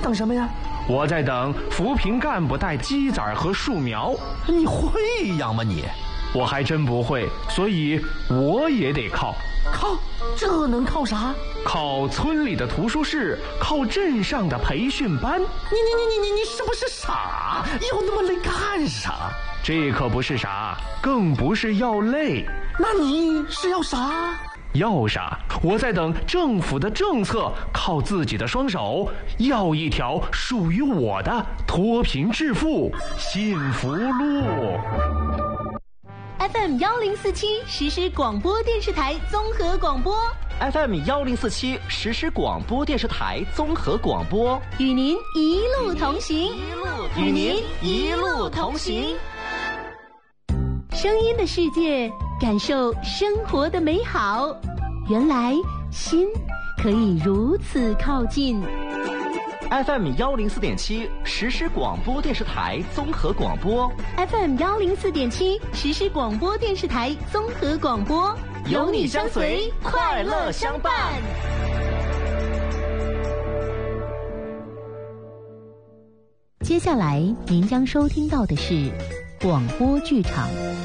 等什么呀？ 我在等扶贫干部带鸡仔和树苗。 你会养吗你？ 我还真不会，所以我也得靠。 这能靠啥？ 靠村里的图书室，靠镇上的培训班。 你是不是傻？要那么累干啥？ 这可不是傻，更不是要累。 那你是要啥？ 要啥？我在等政府的政策，靠自己的双手，要一条属于我的脱贫致富幸福路。 FM 1047实时广播电视台综合广播 FM 1047实时广播电视台综合广播， 与您一路同行， 与您一路同行。 声音的世界，感受生活的美好。原来心可以如此靠近。 FM 104.7实时广播电视台综合广播 FM 104.7实时广播电视台综合广播， 有你相随，快乐相伴。 接下来您将收听到的是广播剧场。